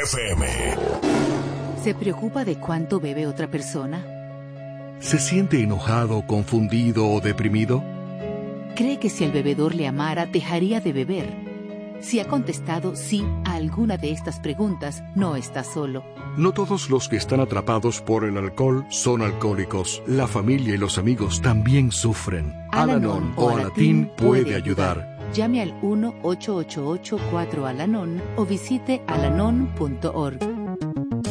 FM. ¿Se preocupa de cuánto bebe otra persona? ¿Se siente enojado, confundido o deprimido? ¿Cree que si el bebedor le amara, dejaría de beber? Si ha contestado sí a alguna de estas preguntas, no está solo. No todos los que están atrapados por el alcohol son alcohólicos. La familia y los amigos también sufren. Al-Anon o Alatín puede ayudar. Llame al 1-888-4-ALANON o visite alanon.org.